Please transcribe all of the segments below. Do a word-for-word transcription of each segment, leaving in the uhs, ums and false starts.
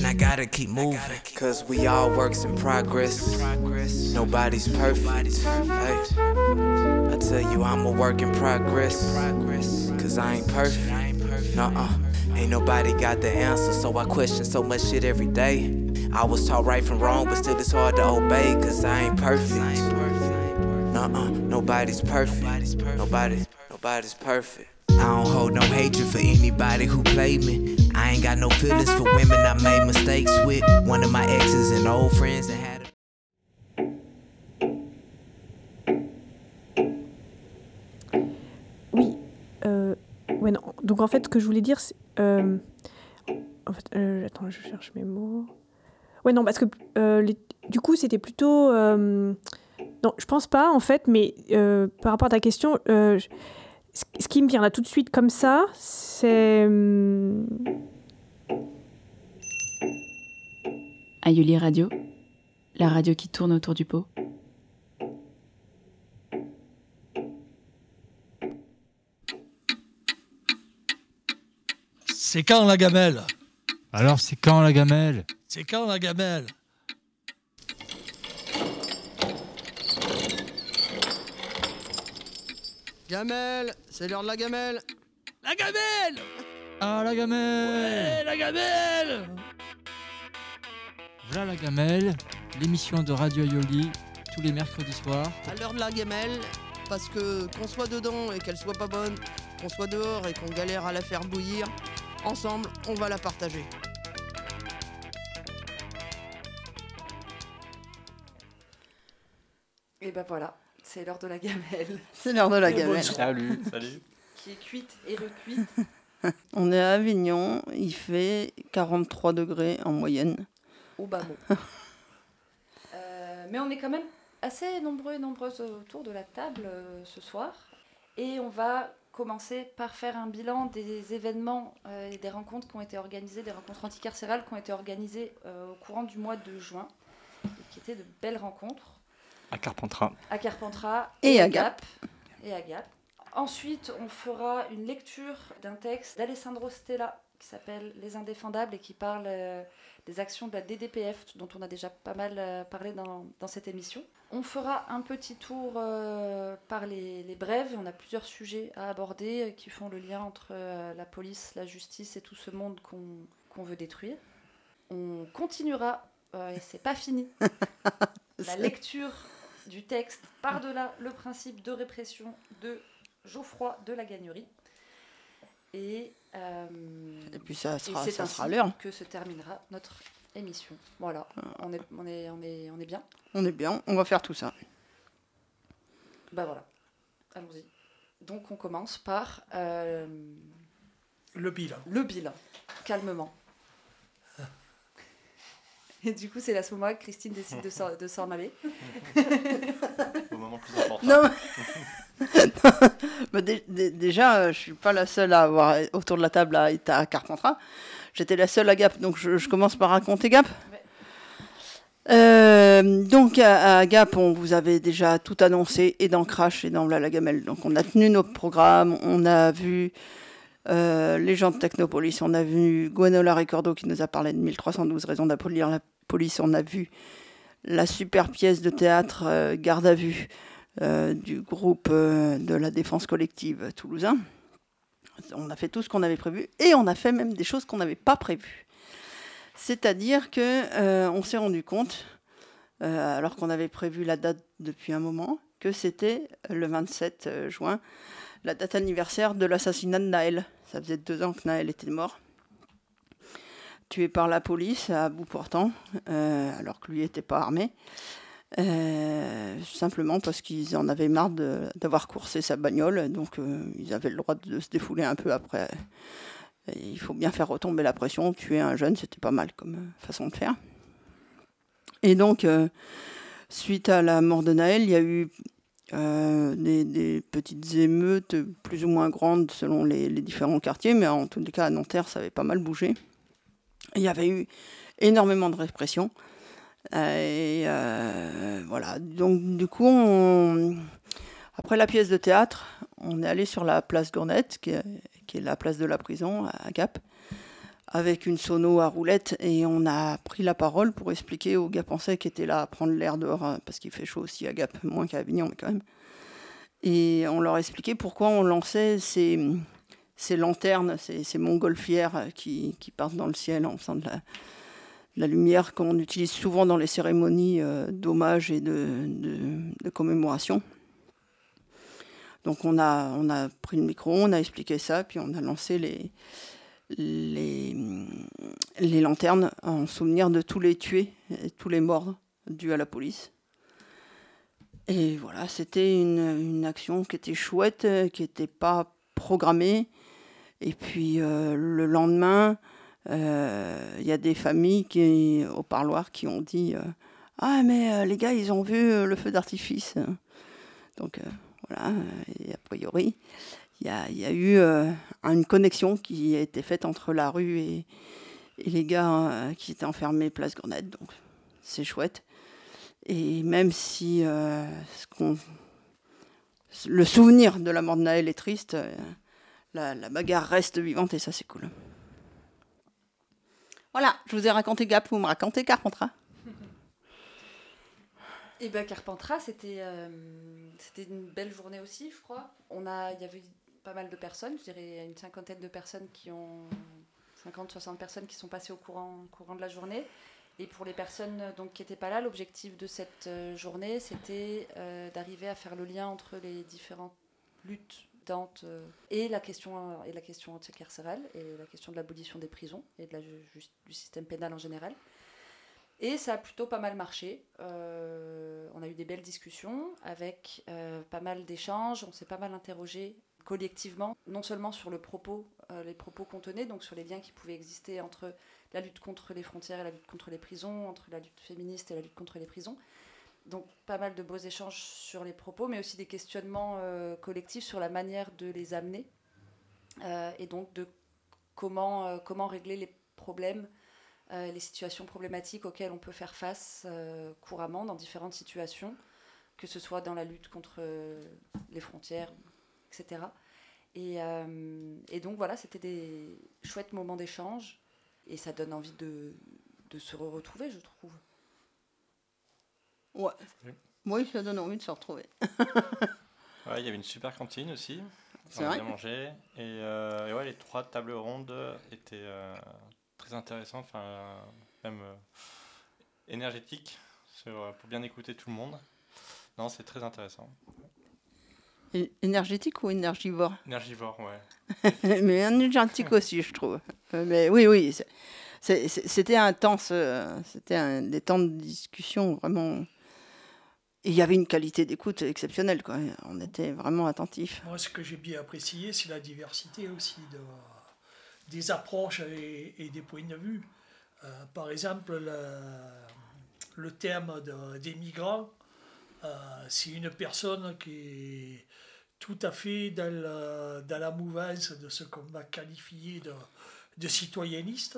and I gotta keep moving. Cause we all works in progress. Nobody's perfect. Hey, I tell you I'm a work in progress. Cause I ain't perfect. Nuh-uh. Ain't nobody got the answer, so I question so much shit every day. I was taught right from wrong, but still it's hard to obey. Cause I ain't perfect. Nuh-uh. Nobody's perfect. Nobody, nobody's perfect. I don't hold no hatred for anybody who played me. I ain't got no feelings for women I made mistakes with. One of my exes and old friends that had a... Oui. Euh, ouais, non. Donc en fait, ce que je voulais dire, c'est... Euh, en fait, euh, attends, je cherche mes mots. Ouais, non, parce que euh, les, du coup, c'était plutôt... Euh, non, je pense pas, en fait, mais euh, par rapport à ta question... Euh, je, Ce qui me vient là tout de suite comme ça, c'est... Aïoli Radio, la radio qui tourne autour du pot. C'est quand la gamelle? Alors c'est quand la gamelle? C'est quand la gamelle? Gamelle, c'est l'heure de la gamelle. La gamelle! Ah la gamelle! Ouais, la gamelle! Voilà la gamelle, l'émission de Radio Aïoli, tous les mercredis soirs. À l'heure de la gamelle, parce que qu'on soit dedans et qu'elle soit pas bonne, qu'on soit dehors et qu'on galère à la faire bouillir, ensemble, on va la partager. Et ben voilà, c'est l'heure de la gamelle. C'est l'heure de la gamelle. Salut. Salut. Qui est cuite et recuite. On est à Avignon, il fait quarante-trois degrés en moyenne. Au bas mot. euh, mais on est quand même assez nombreux et nombreuses autour de la table euh, ce soir. Et on va commencer par faire un bilan des événements euh, et des rencontres qui ont été organisées, des rencontres anticarcérales qui ont été organisées euh, au courant du mois de juin, et qui étaient de belles rencontres. À Carpentras. À Carpentras et, et à Gap. Gap. Et à Gap. Ensuite, on fera une lecture d'un texte d'Alessandro Stella qui s'appelle Les Indéfendables et qui parle euh, des actions de la D D P F dont on a déjà pas mal euh, parlé dans, dans cette émission. On fera un petit tour euh, par les, les brèves. On a plusieurs sujets à aborder euh, qui font le lien entre euh, la police, la justice et tout ce monde qu'on, qu'on veut détruire. On continuera, euh, et c'est pas fini, la lecture du texte Par-delà le principe de répression de Geoffroy de la Gagnerie. Et, euh, et puis ça sera, et c'est ça ainsi sera l'heure. que se terminera notre émission. Voilà, on est, on est, on est, on est bien. On est bien, on va faire tout ça. Bah voilà, allons-y. Donc on commence par... Euh, le bilan. Le bilan, calmement. Et du coup, c'est à ce moment-là que Christine décide de s'en, de s'en aller. Au moment plus important. Non, mais dé- dé- déjà, euh, je suis pas la seule à avoir autour de la table à être à Carpentras. J'étais la seule à Gap, donc je, je commence par raconter Gap. Ouais. Euh, donc à, à Gap, on vous avait déjà tout annoncé, et dans Crash et dans La Gamelle. Donc on a tenu nos programmes, on a vu euh, les gens de Technopolis, on a vu Gwenola Ricordo qui nous a parlé de mille trois cent douze raisons d'abolir la police, on a vu la super pièce de théâtre euh, Garde à vue euh, du groupe euh, de la défense collective toulousain. On a fait tout ce qu'on avait prévu et on a fait même des choses qu'on n'avait pas prévues. C'est-à-dire qu'on euh, s'est rendu compte, euh, alors qu'on avait prévu la date depuis un moment, que c'était le vingt-sept juin, la date anniversaire de l'assassinat de Naël. Ça faisait deux ans que Naël était mort, tué par la police à bout portant, euh, alors que lui n'était pas armé. Euh, simplement parce qu'ils en avaient marre de, d'avoir coursé sa bagnole, donc euh, ils avaient le droit de se défouler un peu après. Et il faut bien faire retomber la pression, tuer un jeune, c'était pas mal comme euh, façon de faire. Et donc, euh, suite à la mort de Naël, il y a eu euh, des, des petites émeutes plus ou moins grandes selon les, les différents quartiers, mais en tous les cas à Nanterre, ça avait pas mal bougé. Il y avait eu énormément de répression. Et euh, voilà, donc du coup, on... après la pièce de théâtre, on est allé sur la place Gournette, qui est, qui est la place de la prison à Gap, avec une sono à roulette, et on a pris la parole pour expliquer aux Gapensais qui étaient là à prendre l'air dehors, parce qu'il fait chaud aussi à Gap, moins qu'à Avignon, mais quand même. Et on leur expliquait pourquoi on lançait ces, ces lanternes, ces, ces montgolfières qui, qui partent dans le ciel en faisant de la, de la lumière, qu'on utilise souvent dans les cérémonies euh, d'hommage et de, de, de commémoration. Donc on a, on a pris le micro, on a expliqué ça, puis on a lancé les... Les, les lanternes en souvenir de tous les tués et tous les morts dus à la police. Et voilà, c'était une, une action qui était chouette, qui n'était pas programmée. Et puis euh, le lendemain, il euh, y a des familles qui, au parloir qui ont dit euh, « Ah, mais euh, les gars, ils ont vu euh, le feu d'artifice. » Donc euh, voilà, et a priori... Il y, a, il y a eu euh, une connexion qui a été faite entre la rue et, et les gars euh, qui étaient enfermés place Grenade, donc c'est chouette. Et même si euh, ce qu'on, le souvenir de la mort de Naël est triste, euh, la, la bagarre reste vivante et ça c'est cool. Voilà, je vous ai raconté Gap, vous me racontez Carpentras. Et ben Carpentras, c'était, euh, c'était une belle journée aussi, je crois. On a, il y avait pas mal de personnes, je dirais une cinquantaine de personnes qui ont, cinquante soixante personnes qui sont passées au courant, courant de la journée. Et pour les personnes donc, qui n'étaient pas là, l'objectif de cette euh, journée, c'était euh, d'arriver à faire le lien entre les différentes luttes euh, et la question et la question anticarcérale et la question de l'abolition des prisons et de la, ju- du système pénal en général. Et ça a plutôt pas mal marché. Euh, on a eu des belles discussions avec euh, pas mal d'échanges. On s'est pas mal interrogé collectivement, non seulement sur le propos, euh, les propos qu'on tenait, donc sur les liens qui pouvaient exister entre la lutte contre les frontières et la lutte contre les prisons, entre la lutte féministe et la lutte contre les prisons. Donc pas mal de beaux échanges sur les propos, mais aussi des questionnements euh, collectifs sur la manière de les amener euh, et donc de comment, euh, comment régler les problèmes, euh, les situations problématiques auxquelles on peut faire face euh, couramment dans différentes situations, que ce soit dans la lutte contre euh, les frontières, et cetera. Et, euh, et donc voilà, c'était des chouettes moments d'échange et ça donne envie de, de se retrouver, je trouve. Ouais. Oui, ça donne envie de se retrouver. Ouais, il y avait une super cantine aussi. C'est on a vrai. bien mangé. Et, euh, et ouais, les trois tables rondes étaient euh, très intéressantes, enfin, euh, même euh, énergétiques, sur, euh, pour bien écouter tout le monde. Non, c'est très intéressant. É- Énergétique ou énergivore? Énergivore, ouais. Mais énergétique aussi, je trouve. Euh, Mais oui, oui, c'est- c'est- c'est- c'était intense. euh, C'était un, des temps de discussion vraiment. Et il y avait une qualité d'écoute exceptionnelle, quoi. On était vraiment attentifs. Moi, ce que j'ai bien apprécié, c'est la diversité aussi de, des approches et, et des points de vue. Euh, par exemple, le, le thème de- des migrants, euh, c'est une personne qui est tout à fait dans, le- dans la mouvance de ce qu'on va qualifier de, de citoyenniste,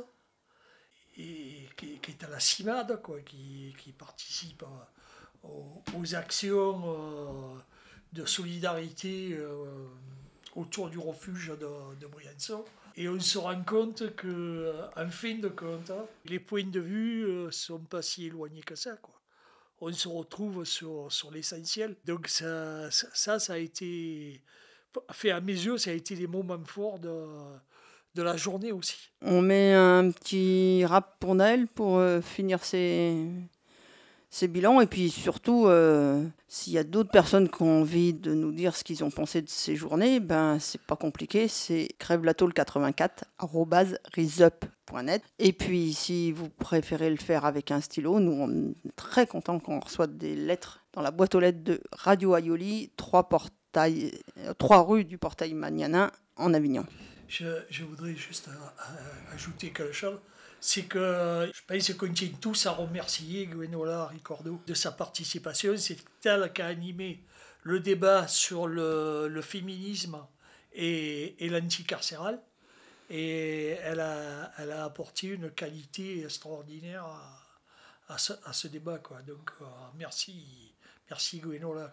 et qui, qui est à la CIMAD, quoi, qui, qui participe à- aux, aux actions euh, de solidarité euh, autour du refuge de, de Briançon. Et on se rend compte qu'en fin de compte, les points de vue ne sont pas si éloignés que ça, quoi. On se retrouve sur, sur l'essentiel. Donc ça, ça, ça, ça a été, fait à mes yeux, ça a été les moments forts de, de la journée aussi. On met un petit rap pour Naël pour euh, finir ses, ses bilans. Et puis surtout, euh, s'il y a d'autres personnes qui ont envie de nous dire ce qu'ils ont pensé de ces journées, ben c'est pas compliqué, c'est crèvelatole quatre-vingt-quatre arobase risup point net. Et puis si vous préférez le faire avec un stylo, nous on est très contents quand on reçoit des lettres dans la boîte aux lettres de Radio Aioli, trois portails, euh, trois rue du Portail Magnanin en Avignon. Je, je voudrais juste euh, euh, ajouter quelque chose. C'est que je pense qu'on tient tous à remercier Gwenola Ricordo de sa participation. C'est elle qui a animé le débat sur le, le féminisme et, et l'anticarcéral. Et elle a, elle a apporté une qualité extraordinaire à, à, ce, à ce débat, quoi. Donc euh, merci, merci Gwenola.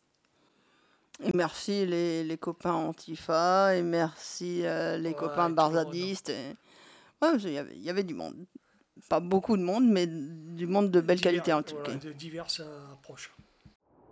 Et merci les, les copains Antifa, et merci euh, les Ouais, copains tout le barzadistes. Et... Ouais, il y avait, il y avait du monde. Pas beaucoup de monde, mais du monde de belle Divers- qualité en tout cas. voilà, de diverses euh, approches.